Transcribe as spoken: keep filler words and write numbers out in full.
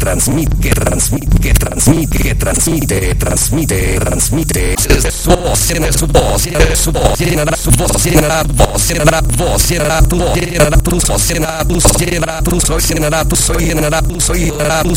transmite, que transmite, que transmite, que transmite, transmite, transmite. Su voz, llena su voz, llena su voz, llenará su voz, llenará tu voz, llenará tu voz, llenará tu voz, llenará tu voz, llenará tu voz, llenará tu voz, llenará tu voz, llenará tu voz, llenará tu voz, llenará tu